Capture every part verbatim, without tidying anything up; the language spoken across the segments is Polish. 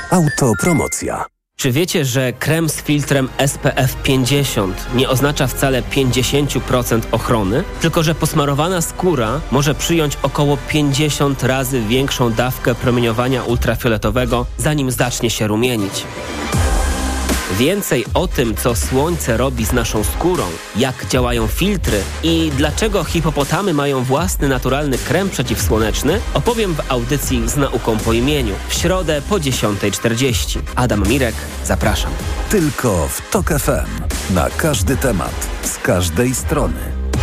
Autopromocja. Czy wiecie, że krem z filtrem S P F pięćdziesiąt nie oznacza wcale pięćdziesiąt procent ochrony, tylko że posmarowana skóra może przyjąć około pięćdziesiąt razy większą dawkę promieniowania ultrafioletowego, zanim zacznie się rumienić? Więcej o tym, co słońce robi z naszą skórą, jak działają filtry i dlaczego hipopotamy mają własny naturalny krem przeciwsłoneczny, opowiem w audycji Z nauką po imieniu w środę po dziesiątej czterdzieści. Adam Mirek, zapraszam. Tylko w Tok F M. Na każdy temat, z każdej strony.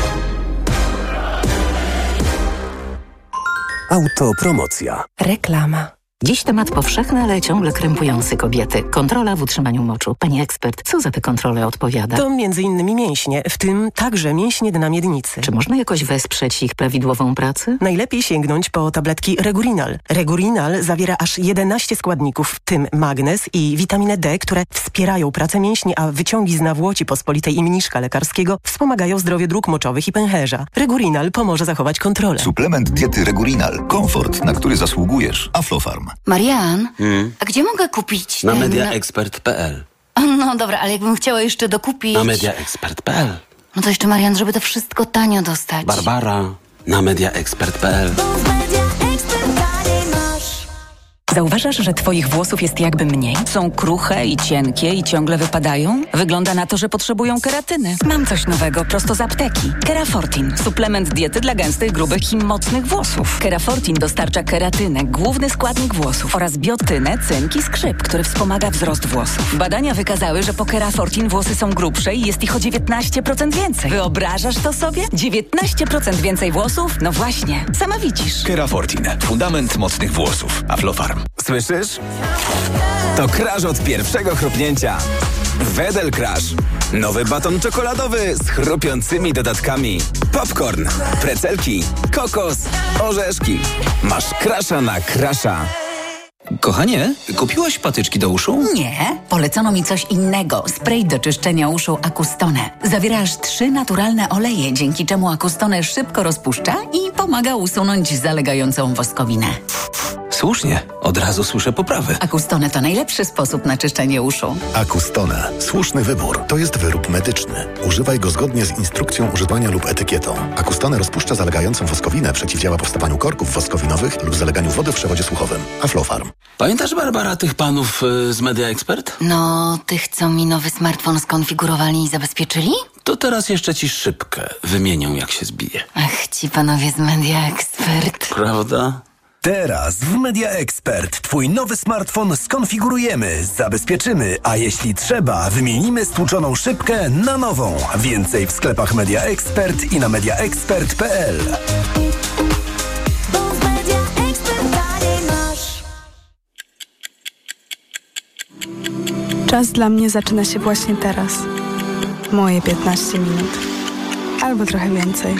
Autopromocja. Reklama. Dziś temat powszechny, ale ciągle krępujący kobiety. Kontrola w utrzymaniu moczu. Pani ekspert, co za te kontrole odpowiada? To między innymi mięśnie, w tym także mięśnie dna miednicy. Czy można jakoś wesprzeć ich prawidłową pracę? Najlepiej sięgnąć po tabletki Regurinal. Regurinal zawiera aż jedenaście składników, w tym magnez i witaminę D, które wspierają pracę mięśni, a wyciągi z nawłoci pospolitej i mniszka lekarskiego wspomagają zdrowie dróg moczowych i pęcherza. Regurinal pomoże zachować kontrolę. Suplement diety Regurinal. Komfort, na który zasługujesz. Aflofarm. Marian, Hmm? a gdzie mogę kupić Na ten... mediaexpert kropka p l. No dobra, ale jakbym chciała jeszcze dokupić... Na mediaexpert kropka p l. No to jeszcze, Marian, żeby to wszystko tanio dostać. Barbara, na mediaexpert kropka p l. Zauważasz, że twoich włosów jest jakby mniej? Są kruche i cienkie i ciągle wypadają? Wygląda na to, że potrzebują keratyny. Mam coś nowego prosto z apteki. Kerafortin. Suplement diety dla gęstych, grubych i mocnych włosów. Kerafortin dostarcza keratynę, główny składnik włosów, oraz biotynę, cynk i skrzyp, który wspomaga wzrost włosów. Badania wykazały, że po Kerafortin włosy są grubsze i jest ich o dziewiętnaście procent więcej. Wyobrażasz to sobie? dziewiętnaście procent więcej włosów? No właśnie, sama widzisz. Kerafortin. Fundament mocnych włosów. Aflofarm. Słyszysz? To crash od pierwszego chrupnięcia. Wedel Crash. Nowy baton czekoladowy z chrupiącymi dodatkami. Popcorn, precelki, kokos, orzeszki. Masz crasha na crasha. Kochanie, kupiłaś patyczki do uszu? Nie, polecono mi coś innego. Spray do czyszczenia uszu Acustone. Zawiera aż trzy naturalne oleje, dzięki czemu Acustone szybko rozpuszcza i pomaga usunąć zalegającą woskowinę. Słusznie, od razu słyszę poprawy. Acustone to najlepszy sposób na czyszczenie uszu. Acustone. Słuszny wybór. To jest wyrób medyczny. Używaj go zgodnie z instrukcją używania lub etykietą. Acustone rozpuszcza zalegającą woskowinę, przeciwdziała powstawaniu korków woskowinowych lub zaleganiu wody w przewodzie słuchowym. Aflofarm. Pamiętasz, Barbara, tych panów y, z Media Expert? No, tych, co mi nowy smartfon skonfigurowali i zabezpieczyli? To teraz jeszcze ci szybkę wymienią, jak się zbije. Ach, ci panowie z Media Expert. Prawda? Teraz w Media Expert twój nowy smartfon skonfigurujemy, zabezpieczymy, a jeśli trzeba, wymienimy stłuczoną szybkę na nową. Więcej w sklepach Media Expert i na mediaexpert kropka p l. Czas dla mnie zaczyna się właśnie teraz. Moje piętnaście minut. Albo trochę więcej.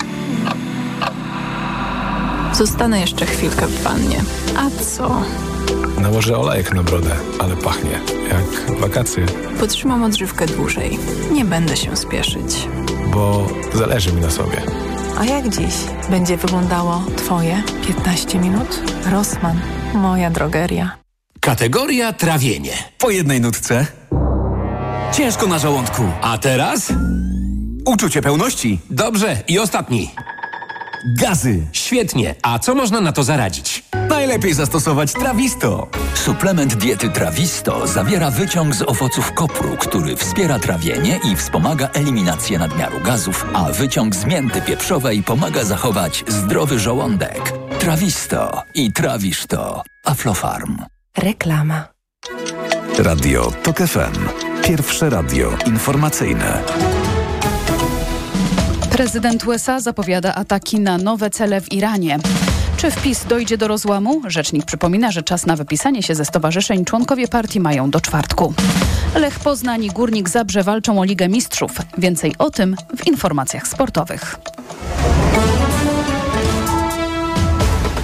Zostanę jeszcze chwilkę w wannie. A co? Nałożę olejek na brodę, ale pachnie jak wakacje. Potrzymam odżywkę dłużej. Nie będę się spieszyć. Bo zależy mi na sobie. A jak dziś będzie wyglądało twoje piętnaście minut? Rossmann, moja drogeria. Kategoria trawienie. Po jednej nutce. Ciężko na żołądku. A teraz? Uczucie pełności. Dobrze. I ostatni. Gazy. Świetnie. A co można na to zaradzić? Najlepiej zastosować Trawisto. Suplement diety Trawisto zawiera wyciąg z owoców kopru, który wspiera trawienie i wspomaga eliminację nadmiaru gazów, a wyciąg z mięty pieprzowej pomaga zachować zdrowy żołądek. Trawisto i trawisz to. Aflofarm. Reklama. Radio Tok F M. Pierwsze radio informacyjne. Prezydent U S A zapowiada ataki na nowe cele w Iranie. Czy wpis dojdzie do rozłamu? Rzecznik przypomina, że czas na wypisanie się ze stowarzyszeń członkowie partii mają do czwartku. Lech Poznań i Górnik Zabrze walczą o Ligę Mistrzów. Więcej o tym w informacjach sportowych.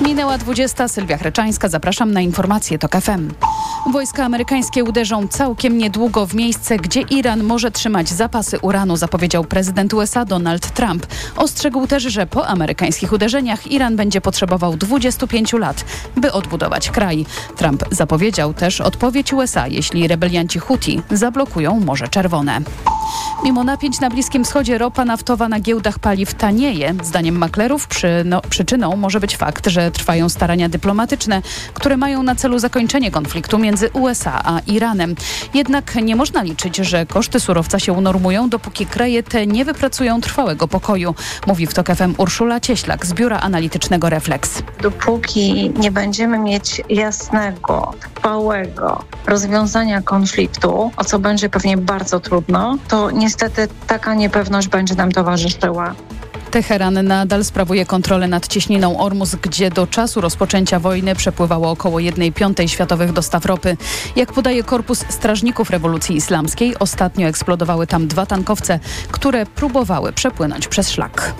Minęła dwudziesta. Sylwia Chreczańska. Zapraszam na informacje TOK F M. Wojska amerykańskie uderzą całkiem niedługo w miejsce, gdzie Iran może trzymać zapasy uranu, zapowiedział prezydent U S A Donald Trump. Ostrzegł też, że po amerykańskich uderzeniach Iran będzie potrzebował dwudziestu pięciu lat, by odbudować kraj. Trump zapowiedział też odpowiedź U S A, jeśli rebelianci Huti zablokują Morze Czerwone. Mimo napięć na Bliskim Wschodzie ropa naftowa na giełdach paliw tanieje. Zdaniem maklerów przy, no, przyczyną może być fakt, że trwają starania dyplomatyczne, które mają na celu zakończenie konfliktu między U S A a Iranem. Jednak nie można liczyć, że koszty surowca się unormują, dopóki kraje te nie wypracują trwałego pokoju, mówi w TOK F M Urszula Cieślak z biura analitycznego Reflex. Dopóki nie będziemy mieć jasnego, trwałego rozwiązania konfliktu, o co będzie pewnie bardzo trudno, to niestety taka niepewność będzie nam towarzyszyła. Teheran nadal sprawuje kontrolę nad cieśniną Ormus, gdzie do czasu rozpoczęcia wojny przepływało około jednej piątej światowych dostaw ropy. Jak podaje Korpus Strażników Rewolucji Islamskiej, ostatnio eksplodowały tam dwa tankowce, które próbowały przepłynąć przez szlak.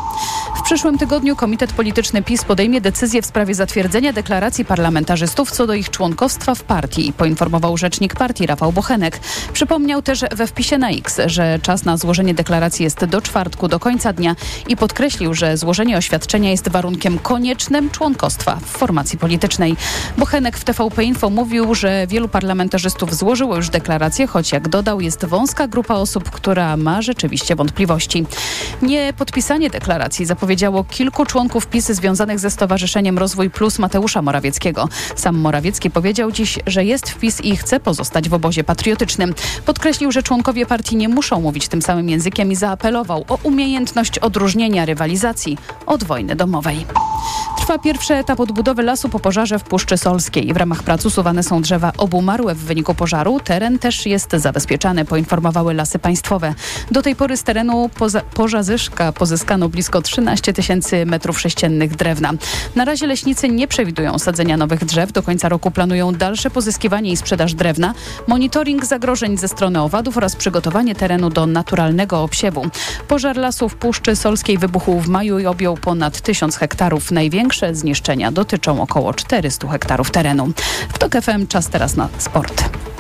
W przyszłym tygodniu Komitet Polityczny PiS podejmie decyzję w sprawie zatwierdzenia deklaracji parlamentarzystów co do ich członkostwa w partii, poinformował rzecznik partii Rafał Bochenek. Przypomniał też we wpisie na X, że czas na złożenie deklaracji jest do czwartku, do końca dnia i podkreślił, że złożenie oświadczenia jest warunkiem koniecznym członkostwa w formacji politycznej. Bochenek w T V P Info mówił, że wielu parlamentarzystów złożyło już deklarację, choć jak dodał, jest wąska grupa osób, która ma rzeczywiście wątpliwości. Niepodpisanie deklaracji zapowiedziało kilku członków PiS związanych ze Stowarzyszeniem Rozwój Plus Mateusza Morawieckiego. Sam Morawiecki powiedział dziś, że jest w PiS i chce pozostać w obozie patriotycznym. Podkreślił, że członkowie partii nie muszą mówić tym samym językiem i zaapelował o umiejętność odróżnienia rywalizacji od wojny domowej. Trwa pierwszy etap odbudowy lasu po pożarze w Puszczy Solskiej. W ramach prac usuwane są drzewa obumarłe w wyniku pożaru. Teren też jest zabezpieczany, poinformowały Lasy Państwowe. Do tej pory z terenu poza- Pożazyszka pozyskano blisko trzynaście tysięcy metrów sześciennych drewna. Na razie leśnicy nie przewidują sadzenia nowych drzew. Do końca roku planują dalsze pozyskiwanie i sprzedaż drewna, monitoring zagrożeń ze strony owadów oraz przygotowanie terenu do naturalnego obsiewu. Pożar lasu w Puszczy Solskiej wybuchł w maju i objął ponad tysiąc hektarów. Największe zniszczenia dotyczą około czterystu hektarów terenu. W TOK F M czas teraz na sport.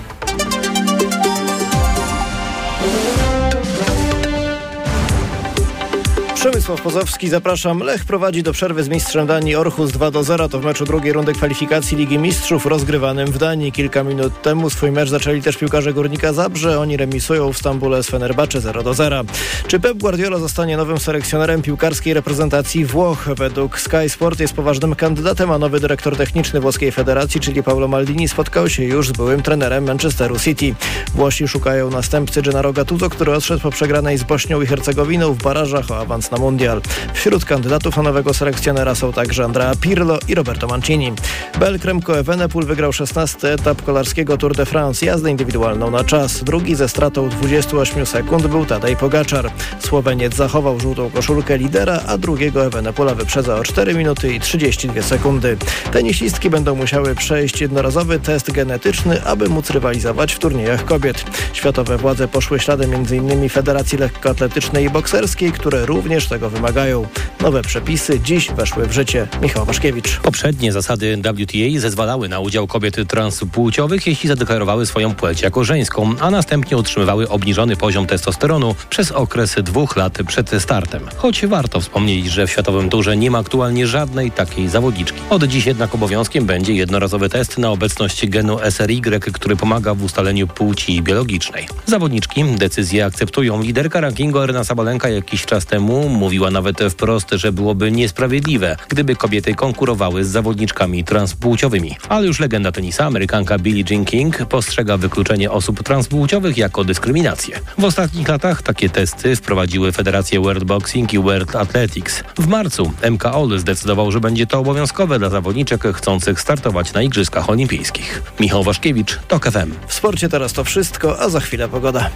Przemysław Pozowski, zapraszam. Lech prowadzi do przerwy z mistrzem Danii Orhus dwa do zera. To w meczu drugiej rundy kwalifikacji Ligi Mistrzów rozgrywanym w Danii. Kilka minut temu swój mecz zaczęli też piłkarze Górnika Zabrze. Oni remisują w Stambule z Fenerbahce zero do zera. Czy Pep Guardiola zostanie nowym selekcjonerem piłkarskiej reprezentacji Włoch? Według Sky Sport jest poważnym kandydatem, a nowy dyrektor techniczny włoskiej federacji, czyli Paolo Maldini, spotkał się już z byłym trenerem Manchesteru City. Włosi szukają następcy Gennaro Gattuso, który odszedł po przegranej z Bośnią i Hercegowiną w barażach o awans na mundial. Wśród kandydatów na nowego selekcjonera są także Andrea Pirlo i Roberto Mancini. Belk Remco Evenepoel wygrał szesnasty etap kolarskiego Tour de France, jazdę indywidualną na czas. Drugi ze stratą dwudziestu ośmiu sekund był Tadej Pogaczar. Słoweniec zachował żółtą koszulkę lidera, a drugiego Evenepoela wyprzedza o cztery minuty i trzydzieści dwie sekundy. Tenisistki będą musiały przejść jednorazowy test genetyczny, aby móc rywalizować w turniejach kobiet. Światowe władze poszły śladem między innymi Federacji Lekkoatletycznej i Bokserskiej, które również tego wymagają. Nowe przepisy dziś weszły w życie. Michał Waszkiewicz. Poprzednie zasady W T A zezwalały na udział kobiet transpłciowych, jeśli zadeklarowały swoją płeć jako żeńską, a następnie utrzymywały obniżony poziom testosteronu przez okres dwóch lat przed startem. Choć warto wspomnieć, że w Światowym Turze nie ma aktualnie żadnej takiej zawodniczki. Od dziś jednak obowiązkiem będzie jednorazowy test na obecność genu S R Y, który pomaga w ustaleniu płci biologicznej. Zawodniczki decyzję akceptują. Liderka rankingu Aryna Sabalenka jakiś czas temu mówiła nawet wprost, że byłoby niesprawiedliwe, gdyby kobiety konkurowały z zawodniczkami transpłciowymi. Ale już legenda tenisa, Amerykanka Billie Jean King, postrzega wykluczenie osób transpłciowych jako dyskryminację. W ostatnich latach takie testy wprowadziły Federacje World Boxing i World Athletics. W marcu M K O L zdecydował, że będzie to obowiązkowe dla zawodniczek chcących startować na Igrzyskach Olimpijskich. Michał Waszkiewicz, TOK F M. W sporcie teraz to wszystko, a za chwilę pogoda.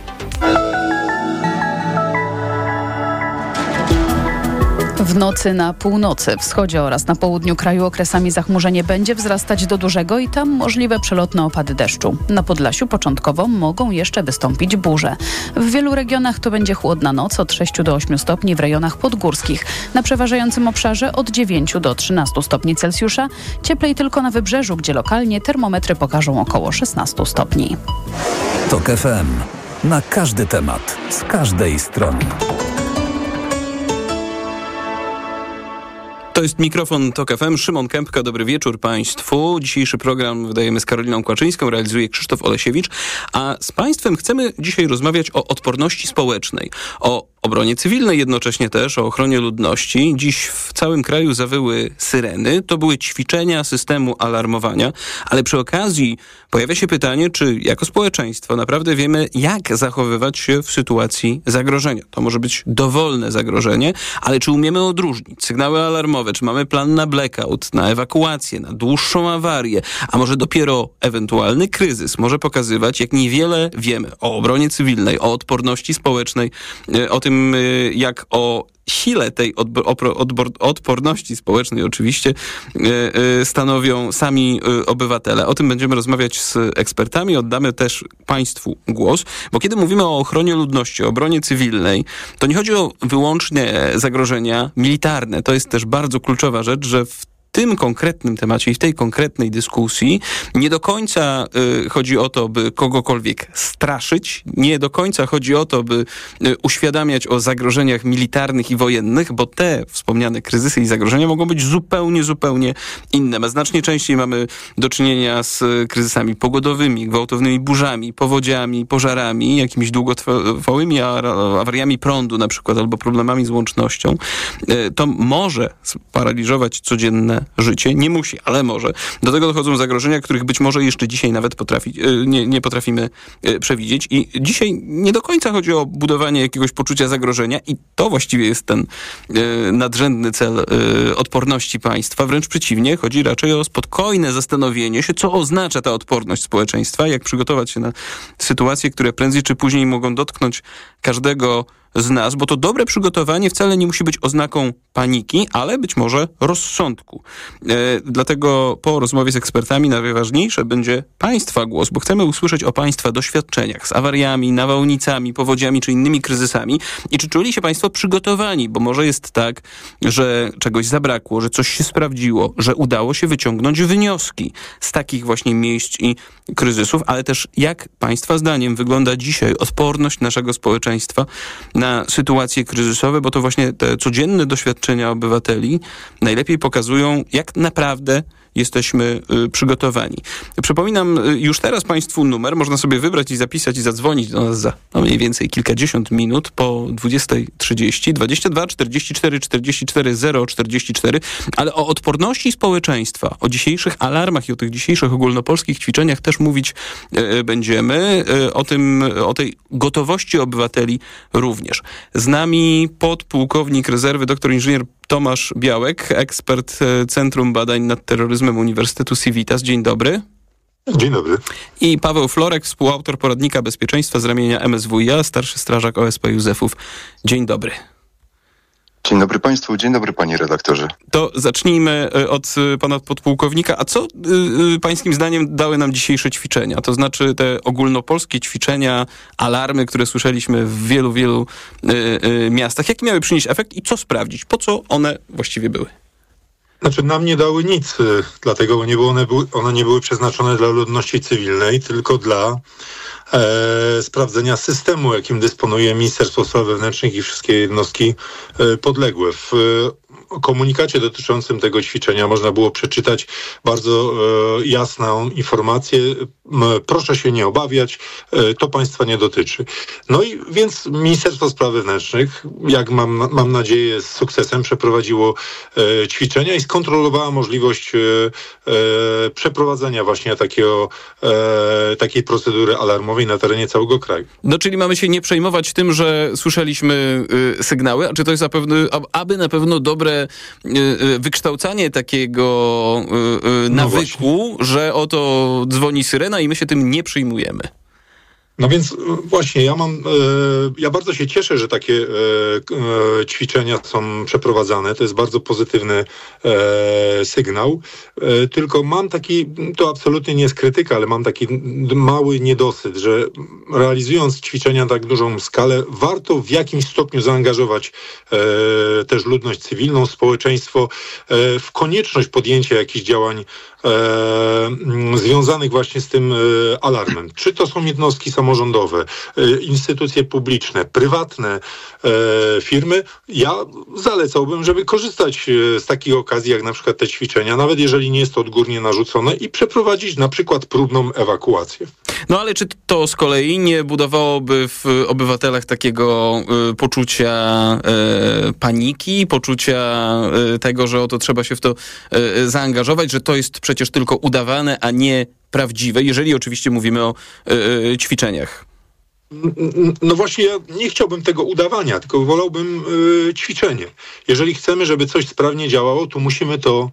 W nocy na północy, wschodzie oraz na południu kraju okresami zachmurzenie będzie wzrastać do dużego i tam możliwe przelotne opady deszczu. Na Podlasiu początkowo mogą jeszcze wystąpić burze. W wielu regionach to będzie chłodna noc od sześciu do ośmiu stopni w rejonach podgórskich. Na przeważającym obszarze od dziewięciu do trzynastu stopni Celsjusza. Cieplej tylko na wybrzeżu, gdzie lokalnie termometry pokażą około szesnastu stopni. Tok F M. Na każdy temat, z każdej strony. To jest mikrofon Tok F M. Szymon Kępka, dobry wieczór Państwu. Dzisiejszy program wydajemy z Karoliną Kłaczyńską, realizuje Krzysztof Olesiewicz, a z Państwem chcemy dzisiaj rozmawiać o odporności społecznej, o obronie cywilnej, jednocześnie też o ochronie ludności. Dziś w całym kraju zawyły syreny. To były ćwiczenia systemu alarmowania, ale przy okazji pojawia się pytanie, czy jako społeczeństwo naprawdę wiemy, jak zachowywać się w sytuacji zagrożenia. To może być dowolne zagrożenie, ale czy umiemy odróżnić sygnały alarmowe, czy mamy plan na blackout, na ewakuację, na dłuższą awarię, a może dopiero ewentualny kryzys może pokazywać, jak niewiele wiemy o obronie cywilnej, o odporności społecznej, o tym, jak o sile tej odbor, odbor, odporności społecznej oczywiście stanowią sami obywatele. O tym będziemy rozmawiać z ekspertami. Oddamy też Państwu głos, bo kiedy mówimy o ochronie ludności, o obronie cywilnej, to nie chodzi o wyłącznie zagrożenia militarne. To jest też bardzo kluczowa rzecz, że w tym konkretnym temacie i w tej konkretnej dyskusji nie do końca y, chodzi o to, by kogokolwiek straszyć, nie do końca chodzi o to, by y, uświadamiać o zagrożeniach militarnych i wojennych, bo te wspomniane kryzysy i zagrożenia mogą być zupełnie, zupełnie inne. A znacznie częściej mamy do czynienia z kryzysami pogodowymi, gwałtownymi burzami, powodziami, pożarami, jakimiś długotrwałymi awariami prądu na przykład, albo problemami z łącznością. Y, to może sparaliżować codzienne życie. Nie musi, ale może. Do tego dochodzą zagrożenia, których być może jeszcze dzisiaj nawet potrafi, nie, nie potrafimy przewidzieć. I dzisiaj nie do końca chodzi o budowanie jakiegoś poczucia zagrożenia i to właściwie jest ten nadrzędny cel odporności państwa. Wręcz przeciwnie, chodzi raczej o spokojne zastanowienie się, co oznacza ta odporność społeczeństwa, jak przygotować się na sytuacje, które prędzej czy później mogą dotknąć każdego z nas, bo to dobre przygotowanie wcale nie musi być oznaką paniki, ale być może rozsądku. E, dlatego po rozmowie z ekspertami najważniejsze będzie Państwa głos, bo chcemy usłyszeć o Państwa doświadczeniach z awariami, nawałnicami, powodziami czy innymi kryzysami i czy czuli się Państwo przygotowani, bo może jest tak, że czegoś zabrakło, że coś się sprawdziło, że udało się wyciągnąć wnioski z takich właśnie miejsc i kryzysów, ale też jak Państwa zdaniem wygląda dzisiaj odporność naszego społeczeństwa na sytuacje kryzysowe, bo to właśnie te codzienne doświadczenia obywateli najlepiej pokazują, jak naprawdę jesteśmy y, przygotowani. Przypominam y, już teraz Państwu numer, można sobie wybrać i zapisać i zadzwonić do nas za no, mniej więcej kilkadziesiąt minut po dwudziestej trzydzieści, dwadzieścia dwa czterdzieści cztery czterdzieści cztery zero czterdzieści cztery, ale o odporności społeczeństwa, o dzisiejszych alarmach i o tych dzisiejszych ogólnopolskich ćwiczeniach też mówić y, będziemy, y, o tym, o tej gotowości obywateli również. Z nami podpułkownik rezerwy, doktor inżynier Tomasz Białek, ekspert Centrum Badań nad Terroryzmem Uniwersytetu Civitas. Dzień dobry. Dzień dobry. I Paweł Florek, współautor poradnika bezpieczeństwa z ramienia M S W i A, starszy strażak O S P Józefów. Dzień dobry. Dzień dobry Państwu, dzień dobry Panie redaktorze. To zacznijmy od Pana podpułkownika. A co y, Pańskim zdaniem dały nam dzisiejsze ćwiczenia? To znaczy te ogólnopolskie ćwiczenia, alarmy, które słyszeliśmy w wielu, wielu y, y, miastach. Jaki miały przynieść efekt i co sprawdzić? Po co one właściwie były? Znaczy nam nie dały nic, dlatego bo nie były one, one nie były przeznaczone dla ludności cywilnej, tylko dla e, sprawdzenia systemu, jakim dysponuje Ministerstwo Spraw Wewnętrznych i wszystkie jednostki e, podległe. W e, komunikacie dotyczącym tego ćwiczenia można było przeczytać bardzo e, jasną informację. E, proszę się nie obawiać, e, to państwa nie dotyczy. No i więc Ministerstwo Spraw Wewnętrznych, jak mam, mam nadzieję z sukcesem, przeprowadziło e, ćwiczenia i skontrolowała możliwość e, e, przeprowadzenia właśnie takiego, e, takiej procedury alarmowej na terenie całego kraju. No czyli mamy się nie przejmować tym, że słyszeliśmy y, sygnały, a czy to jest zapewne, aby na pewno dobre y, y, wykształcanie takiego y, y, nawyku, no że oto dzwoni syrena i my się tym nie przyjmujemy. No więc właśnie, ja mam, ja bardzo się cieszę, że takie ćwiczenia są przeprowadzane. To jest bardzo pozytywny sygnał. Tylko mam taki, to absolutnie nie jest krytyka, ale mam taki mały niedosyt, że realizując ćwiczenia na tak dużą skalę, warto w jakimś stopniu zaangażować też ludność cywilną, społeczeństwo w konieczność podjęcia jakichś działań E, związanych właśnie z tym e, alarmem. Czy to są jednostki samorządowe, e, instytucje publiczne, prywatne e, firmy? Ja zalecałbym, żeby korzystać z takich okazji, jak na przykład te ćwiczenia, nawet jeżeli nie jest to odgórnie narzucone, i przeprowadzić na przykład próbną ewakuację. No ale czy to z kolei nie budowałoby w obywatelach takiego y, poczucia y, paniki, poczucia y, tego, że oto trzeba się w to y, zaangażować, że to jest przecież tylko udawane, a nie prawdziwe, jeżeli oczywiście mówimy o y, ćwiczeniach? No właśnie, ja nie chciałbym tego udawania, tylko wolałbym y, ćwiczenie. Jeżeli chcemy, żeby coś sprawnie działało, to musimy to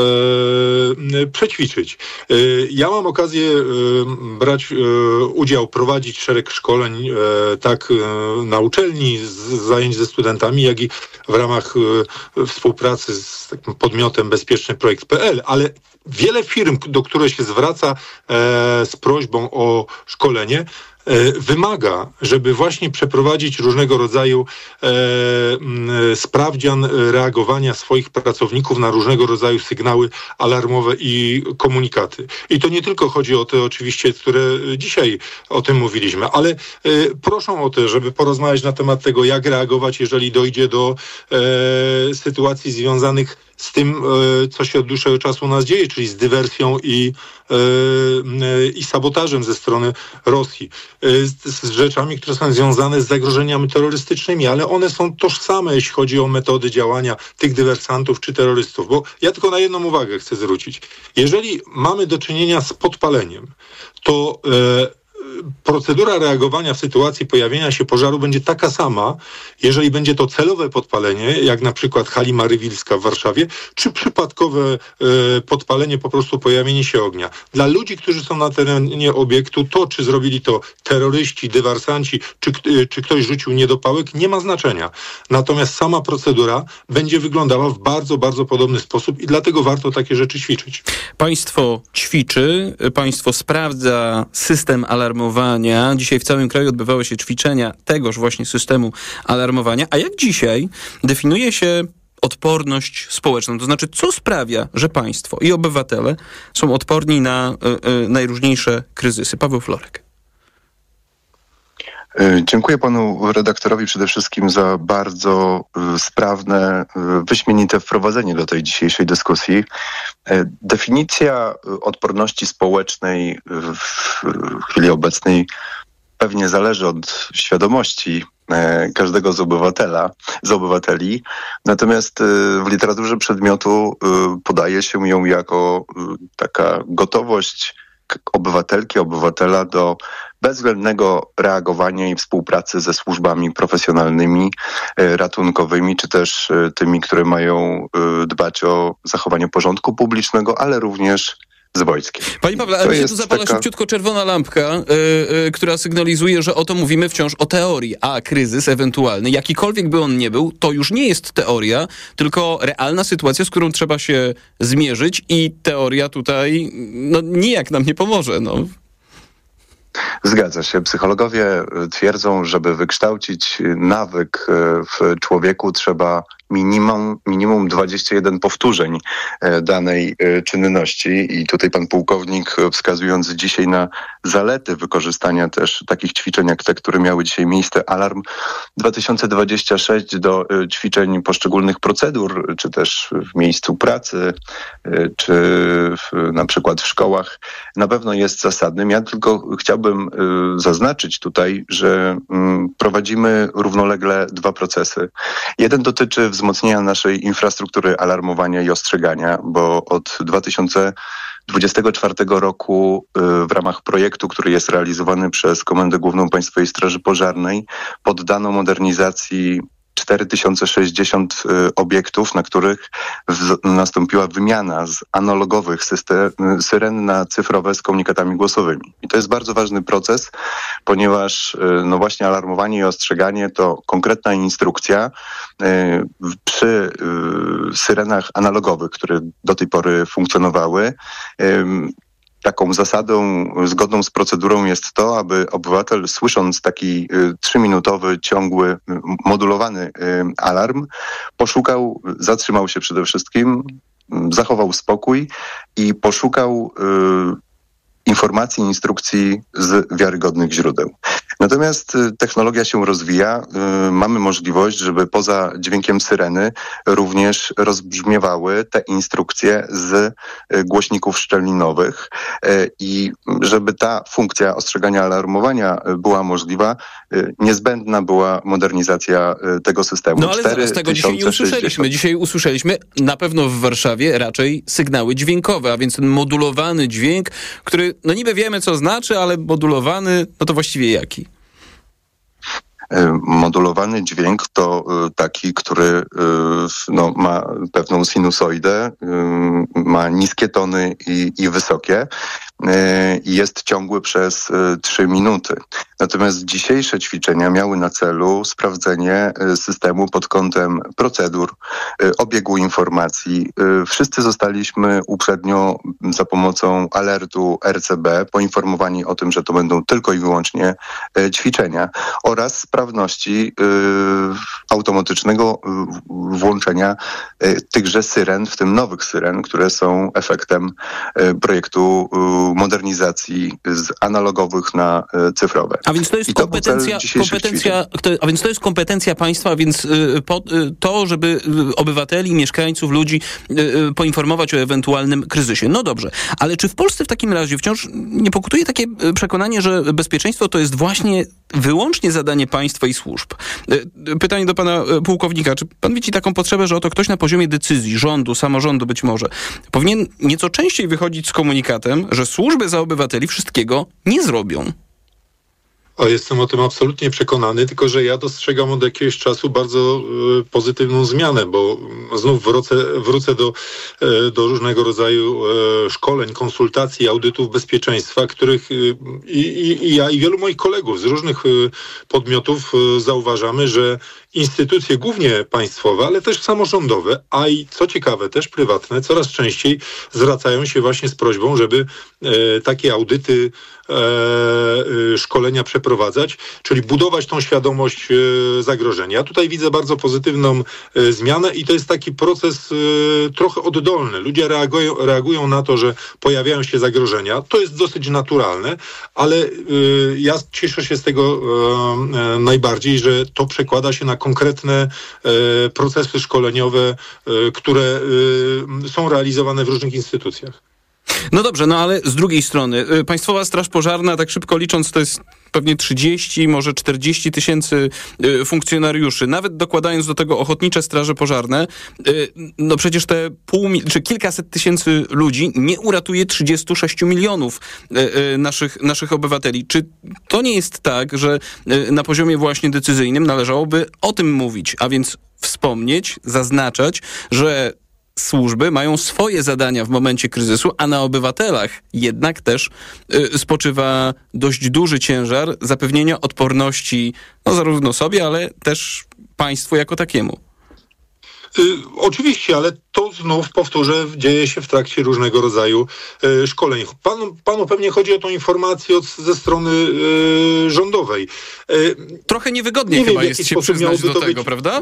y, przećwiczyć. Y, ja mam okazję y, brać y, udział, prowadzić szereg szkoleń y, tak y, na uczelni, z zajęć ze studentami, jak i w ramach y, współpracy z takim podmiotem bezpieczny projekt kropka p l, ale wiele firm, do których się zwraca e, z prośbą o szkolenie, wymaga, żeby właśnie przeprowadzić różnego rodzaju e, sprawdzian reagowania swoich pracowników na różnego rodzaju sygnały alarmowe i komunikaty. I to nie tylko chodzi o te oczywiście, które dzisiaj o tym mówiliśmy, ale e, proszą o to, żeby porozmawiać na temat tego, jak reagować, jeżeli dojdzie do e, sytuacji związanych z tym, co się od dłuższego czasu u nas dzieje, czyli z dywersją i, i sabotażem ze strony Rosji. Z, z rzeczami, które są związane z zagrożeniami terrorystycznymi, ale one są tożsame, jeśli chodzi o metody działania tych dywersantów czy terrorystów. Bo ja tylko na jedną uwagę chcę zwrócić. Jeżeli mamy do czynienia z podpaleniem, to e, procedura reagowania w sytuacji pojawienia się pożaru będzie taka sama, jeżeli będzie to celowe podpalenie, jak na przykład hali Marywilska w Warszawie, czy przypadkowe e, podpalenie, po prostu pojawienie się ognia. Dla ludzi, którzy są na terenie obiektu, to czy zrobili to terroryści, dywersanci, czy, e, czy ktoś rzucił niedopałek, nie ma znaczenia. Natomiast sama procedura będzie wyglądała w bardzo, bardzo podobny sposób i dlatego warto takie rzeczy ćwiczyć. Państwo ćwiczy, państwo sprawdza system alarmowania. Dzisiaj w całym kraju odbywały się ćwiczenia tegoż właśnie systemu alarmowania. A jak dzisiaj definiuje się odporność społeczną? To znaczy, co sprawia, że państwo i obywatele są odporni na y, y, najróżniejsze kryzysy? Paweł Florek. Dziękuję panu redaktorowi przede wszystkim za bardzo sprawne, wyśmienite wprowadzenie do tej dzisiejszej dyskusji. Definicja odporności społecznej w chwili obecnej pewnie zależy od świadomości każdego z obywatela, z obywateli. Natomiast w literaturze przedmiotu podaje się ją jako taka gotowość obywatelki, obywatela do bezwzględnego reagowania i współpracy ze służbami profesjonalnymi, ratunkowymi, czy też tymi, które mają dbać o zachowanie porządku publicznego, ale również z wojskiem. Panie Pawle, ale mi się tu zapala taka... szybciutko czerwona lampka, yy, yy, która sygnalizuje, że oto mówimy wciąż o teorii, a kryzys ewentualny, jakikolwiek by on nie był, to już nie jest teoria, tylko realna sytuacja, z którą trzeba się zmierzyć i teoria tutaj no, nijak nam nie pomoże. No. Zgadza się. Psychologowie twierdzą, żeby wykształcić nawyk w człowieku, trzeba minimum, minimum dwadzieścia jeden powtórzeń danej czynności. I tutaj pan pułkownik, wskazując dzisiaj na zalety wykorzystania też takich ćwiczeń jak te, które miały dzisiaj miejsce, Alarm dwa tysiące dwadzieścia sześć, do ćwiczeń poszczególnych procedur, czy też w miejscu pracy, czy w, na przykład w szkołach, na pewno jest zasadnym. Ja tylko chciałbym zaznaczyć tutaj, że prowadzimy równolegle dwa procesy. Jeden dotyczy wzmocnienia naszej infrastruktury alarmowania i ostrzegania, bo od dwa tysiące dwudziestego czwartego roku w ramach projektu, który jest realizowany przez Komendę Główną Państwowej Straży Pożarnej, poddano modernizacji cztery tysiące sześćdziesiąt obiektów, na których w, nastąpiła wymiana z analogowych system, syren na cyfrowe z komunikatami głosowymi. I to jest bardzo ważny proces, ponieważ no właśnie alarmowanie i ostrzeganie to konkretna instrukcja. Przy syrenach analogowych, które do tej pory funkcjonowały, taką zasadą zgodną z procedurą jest to, aby obywatel, słysząc taki trzyminutowy, ciągły, y, modulowany y, alarm, poszukał, zatrzymał się przede wszystkim, y, zachował spokój i poszukał y, informacji, instrukcji z wiarygodnych źródeł. Natomiast y, technologia się rozwija. Y, mamy możliwość, żeby poza dźwiękiem syreny również rozbrzmiewały te instrukcje z y, głośników szczelinowych y, i żeby ta funkcja ostrzegania, alarmowania y, była możliwa, y, niezbędna była modernizacja y, tego systemu. No ale zaraz tego dzisiaj nie usłyszeliśmy. Dzisiaj usłyszeliśmy na pewno w Warszawie raczej sygnały dźwiękowe, a więc ten modulowany dźwięk, który no niby wiemy co znaczy, ale modulowany, no to właściwie jaki? Modulowany dźwięk to taki, który no, ma pewną sinusoidę, ma niskie tony i, i wysokie i jest ciągły przez trzy minuty. Natomiast dzisiejsze ćwiczenia miały na celu sprawdzenie systemu pod kątem procedur, obiegu informacji. Wszyscy zostaliśmy uprzednio za pomocą alertu R C B poinformowani o tym, że to będą tylko i wyłącznie ćwiczenia oraz sprawności automatycznego włączenia tychże syren, w tym nowych syren, które są efektem projektu modernizacji z analogowych na cyfrowe. A więc to jest kompetencja, kompetencja to, a więc to jest kompetencja państwa, a więc y, po, y, to, żeby y, obywateli, mieszkańców, ludzi y, y, poinformować o ewentualnym kryzysie. No dobrze, ale czy w Polsce w takim razie wciąż nie pokutuje takie przekonanie, że bezpieczeństwo to jest właśnie wyłącznie zadanie państwa i służb? Y, pytanie do pana pułkownika. Czy pan widzi taką potrzebę, że oto ktoś na poziomie decyzji, rządu, samorządu być może, powinien nieco częściej wychodzić z komunikatem, że służby za obywateli wszystkiego nie zrobią? O, jestem o tym absolutnie przekonany, tylko że ja dostrzegam od jakiegoś czasu bardzo y, pozytywną zmianę, bo znów wrócę, wrócę do, y, do różnego rodzaju y, szkoleń, konsultacji, audytów bezpieczeństwa, których y, i, i ja i wielu moich kolegów z różnych y, podmiotów y, zauważamy, że instytucje głównie państwowe, ale też samorządowe, a i co ciekawe też prywatne, coraz częściej zwracają się właśnie z prośbą, żeby y, takie audyty, e, szkolenia przeprowadzać, czyli budować tą świadomość e, zagrożenia. Ja tutaj widzę bardzo pozytywną e, zmianę i to jest taki proces e, trochę oddolny. Ludzie reagują, reagują na to, że pojawiają się zagrożenia. To jest dosyć naturalne, ale e, ja cieszę się z tego e, e, najbardziej, że to przekłada się na konkretne e, procesy szkoleniowe, e, które e, są realizowane w różnych instytucjach. No dobrze, no ale z drugiej strony, Państwowa Straż Pożarna, tak szybko licząc, to jest pewnie trzydzieści, może czterdzieści tysięcy funkcjonariuszy. Nawet dokładając do tego ochotnicze straże pożarne, no przecież te pół, czy kilkaset tysięcy ludzi nie uratuje trzydziestu sześciu milionów naszych, naszych obywateli. Czy to nie jest tak, że na poziomie właśnie decyzyjnym należałoby o tym mówić, a więc wspomnieć, zaznaczać, że służby mają swoje zadania w momencie kryzysu, a na obywatelach jednak też y, spoczywa dość duży ciężar zapewnienia odporności no, zarówno sobie, ale też państwu jako takiemu. Y, oczywiście, ale to znów powtórzę, dzieje się w trakcie różnego rodzaju y, szkoleń. Panu, panu pewnie chodzi o tą informację od, ze strony y, rządowej. Y, Trochę niewygodnie nie chyba wiem, jest się przyznać do tego, być... prawda?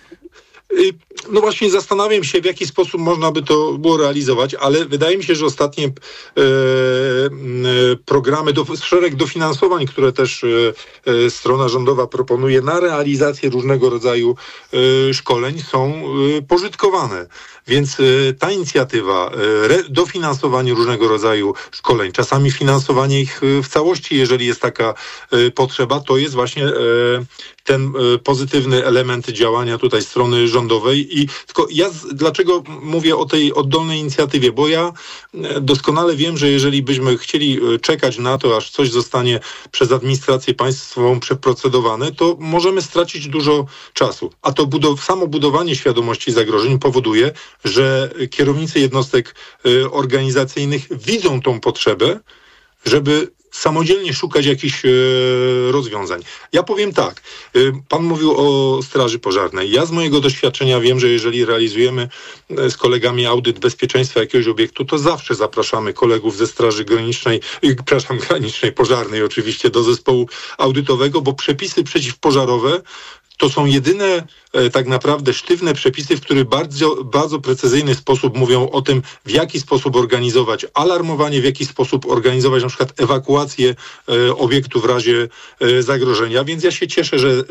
No właśnie zastanawiam się, w jaki sposób można by to było realizować, ale wydaje mi się, że ostatnie e, e, programy, do, szereg dofinansowań, które też e, strona rządowa proponuje na realizację różnego rodzaju e, szkoleń są e, pożytkowane. Więc e, ta inicjatywa, e, re, dofinansowanie różnego rodzaju szkoleń, czasami finansowanie ich w całości, jeżeli jest taka e, potrzeba, to jest właśnie e, ten pozytywny element działania tutaj strony rządowej. I tylko ja z, dlaczego mówię o tej oddolnej inicjatywie? Bo ja doskonale wiem, że jeżeli byśmy chcieli czekać na to, aż coś zostanie przez administrację państwową przeprocedowane, to możemy stracić dużo czasu. A to budow- samo budowanie świadomości zagrożeń powoduje, że kierownicy jednostek y, organizacyjnych widzą tą potrzebę, żeby samodzielnie szukać jakichś e, rozwiązań. Ja powiem tak, e, pan mówił o Straży Pożarnej. Ja z mojego doświadczenia wiem, że jeżeli realizujemy e, z kolegami audyt bezpieczeństwa jakiegoś obiektu, to zawsze zapraszamy kolegów ze Straży Granicznej, e, przepraszam, Granicznej Pożarnej oczywiście do zespołu audytowego, bo przepisy przeciwpożarowe to są jedyne e, tak naprawdę sztywne przepisy, w których bardzo, bardzo precyzyjny sposób mówią o tym, w jaki sposób organizować alarmowanie, w jaki sposób organizować na przykład ewakuację e, obiektu w razie e, zagrożenia. Więc ja się cieszę, że e,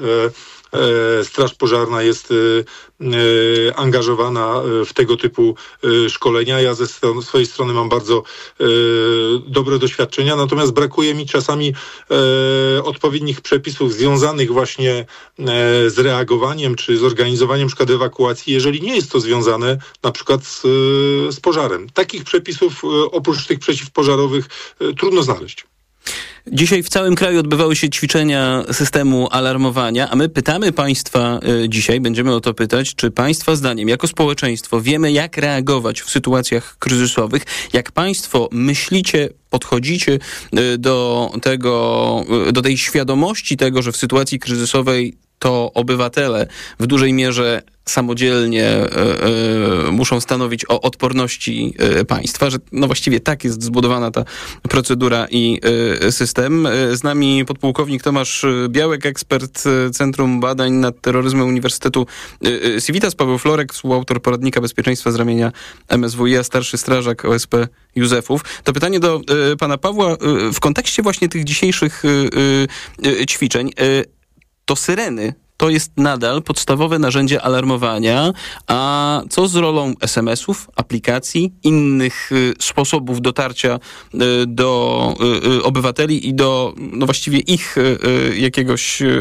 e, Straż Pożarna jest e, e, angażowana w tego typu e, szkolenia. Ja ze stron, swojej strony mam bardzo e, dobre doświadczenia, natomiast brakuje mi czasami e, odpowiednich przepisów związanych właśnie e, z reagowaniem czy zorganizowaniem na przykład ewakuacji, jeżeli nie jest to związane na przykład z, z pożarem. Takich przepisów oprócz tych przeciwpożarowych trudno znaleźć. Dzisiaj w całym kraju odbywały się ćwiczenia systemu alarmowania, a my pytamy państwa y, dzisiaj, będziemy o to pytać, czy państwa zdaniem, jako społeczeństwo, wiemy, jak reagować w sytuacjach kryzysowych, jak państwo myślicie, podchodzicie y, do tego, y, do tej świadomości tego, że w sytuacji kryzysowej to obywatele w dużej mierze samodzielnie e, e, muszą stanowić o odporności e, państwa, że no właściwie tak jest zbudowana ta procedura i e, system. E, z nami podpułkownik Tomasz Białek, ekspert Centrum Badań nad Terroryzmem Uniwersytetu e, Civitas, Paweł Florek, współautor poradnika bezpieczeństwa z ramienia M S W i, a starszy strażak O S P Józefów. To pytanie do e, pana Pawła e, w kontekście właśnie tych dzisiejszych e, e, ćwiczeń. E, To syreny to jest nadal podstawowe narzędzie alarmowania, a co z rolą es em esów, aplikacji, innych y, sposobów dotarcia y, do y, obywateli i do no właściwie ich y, jakiegoś y,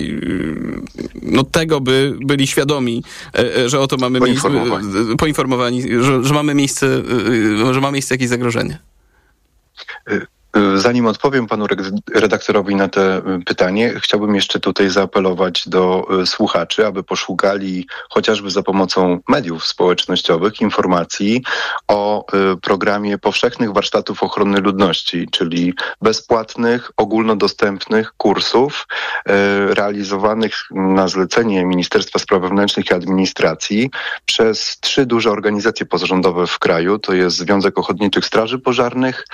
no tego, by byli świadomi, y, że oto mamy miejsce, y, poinformowani, że, że mamy miejsce, y, że ma miejsce jakieś zagrożenie. Zanim odpowiem panu redaktorowi na to pytanie, chciałbym jeszcze tutaj zaapelować do słuchaczy, aby poszukali chociażby za pomocą mediów społecznościowych informacji o programie powszechnych warsztatów ochrony ludności, czyli bezpłatnych, ogólnodostępnych kursów realizowanych na zlecenie Ministerstwa Spraw Wewnętrznych i Administracji przez trzy duże organizacje pozarządowe w kraju. To jest Związek Ochotniczych Straży Pożarnych,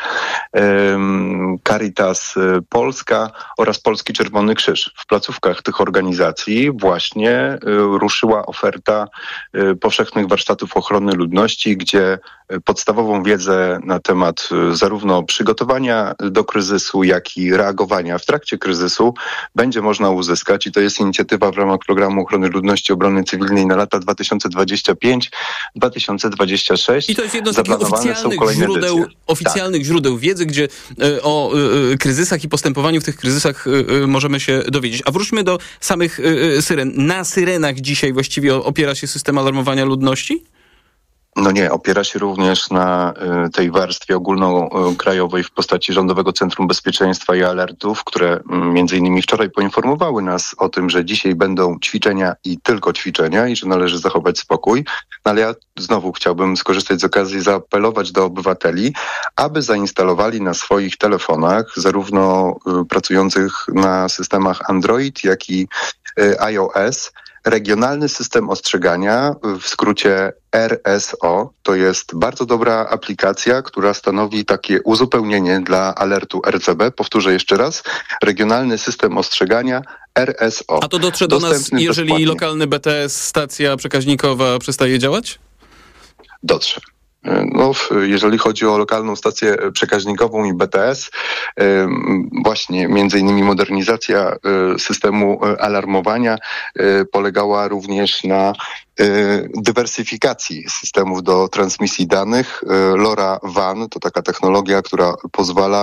Caritas Polska oraz Polski Czerwony Krzyż. W placówkach tych organizacji właśnie ruszyła oferta powszechnych warsztatów ochrony ludności, gdzie podstawową wiedzę na temat zarówno przygotowania do kryzysu, jak i reagowania w trakcie kryzysu będzie można uzyskać i to jest inicjatywa w ramach Programu Ochrony Ludności i Obrony Cywilnej na lata dwa tysiące dwudziesty piąty do dwa tysiące dwudziestego szóstego. I to jest jedno z takich oficjalnych źródeł, oficjalnych tak. źródeł wiedzy, gdzie y, o y, kryzysach i postępowaniu w tych kryzysach y, y, możemy się dowiedzieć. A wróćmy do samych y, syren. Na syrenach dzisiaj właściwie opiera się system alarmowania ludności? No nie, opiera się również na y, tej warstwie ogólnokrajowej w postaci Rządowego Centrum Bezpieczeństwa i Alertów, które y, między innymi wczoraj poinformowały nas o tym, że dzisiaj będą ćwiczenia i tylko ćwiczenia i że należy zachować spokój. No ale ja znowu chciałbym skorzystać z okazji i zaapelować do obywateli, aby zainstalowali na swoich telefonach, zarówno y, pracujących na systemach Android, jak i y, iOS, regionalny system ostrzegania, w skrócie R S O. To jest bardzo dobra aplikacja, która stanowi takie uzupełnienie dla alertu R C B. Powtórzę jeszcze raz. Regionalny system ostrzegania R S O. A to dotrze do nas, jeżeli bezpłatnie. Lokalny B T S, stacja przekaźnikowa przestaje działać? Dotrze. No, jeżeli chodzi o lokalną stację przekaźnikową i B T S, właśnie między innymi modernizacja systemu alarmowania polegała również na dywersyfikacji systemów do transmisji danych. LoRaWAN to taka technologia, która pozwala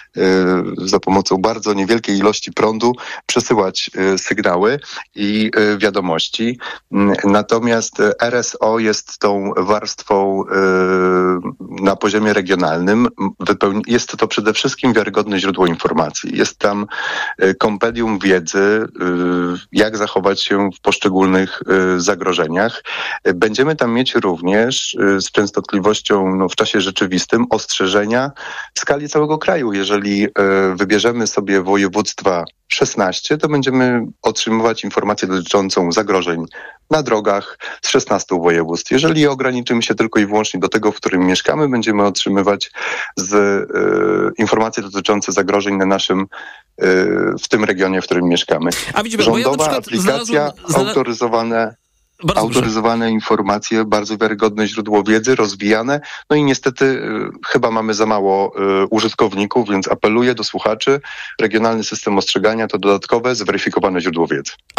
za pomocą bardzo niewielkiej ilości prądu przesyłać sygnały i wiadomości. Natomiast R S O jest tą warstwą na poziomie regionalnym. Jest to przede wszystkim wiarygodne źródło informacji. Jest tam kompendium wiedzy, jak zachować się w poszczególnych zagrożeniach. Będziemy tam mieć również z częstotliwością no, w czasie rzeczywistym ostrzeżenia w skali całego kraju. Jeżeli wybierzemy sobie województwa szesnaście, to będziemy otrzymywać informację dotyczącą zagrożeń na drogach z szesnastu województw. Jeżeli ograniczymy się tylko i wyłącznie do tego, w którym mieszkamy, będziemy otrzymywać z, y, informacje dotyczące zagrożeń na naszym, y, w tym regionie, w którym mieszkamy. A widzimy, Rządowa ja aplikacja, znalazłem... autoryzowane... Bardzo autoryzowane proszę. Informacje, bardzo wiarygodne źródło wiedzy, rozwijane. No i niestety y, chyba mamy za mało y, użytkowników, więc apeluję do słuchaczy. Regionalny system ostrzegania to dodatkowe, zweryfikowane źródło wiedzy.